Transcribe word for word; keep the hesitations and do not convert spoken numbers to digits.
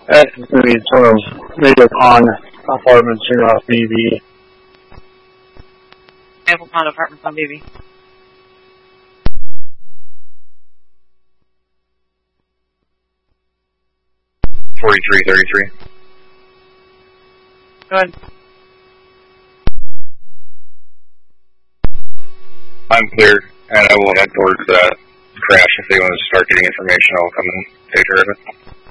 That's going to be sort of Maple Pond Apartments here off B B. Maple Pond Apartments on B B. forty-three thirty-three. Go ahead. I'm clear, and I will head towards that crash. If they want to start getting information, I'll come and take care of it.